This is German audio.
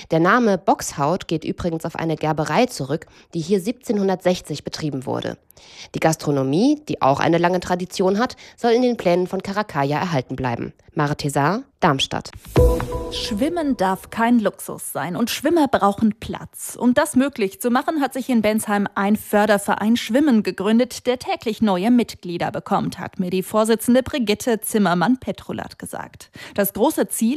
Der Name Boxhaut geht übrigens auf eine Gerberei zurück, die hier 1760 betrieben wurde. Die Gastronomie, die auch eine lange Tradition hat, soll in den Plänen von Caracalla erhalten bleiben. Mare Thesar, Darmstadt. Schwimmen darf kein Luxus sein und Schwimmer brauchen Platz. Um das möglich zu machen, hat sich in Bensheim ein Förderverein Schwimmen gegründet, der täglich neue Mitglieder bekommt, hat mir die Vorsitzende Brigitte Zimmermann-Petrolat gesagt. Das große Ziel: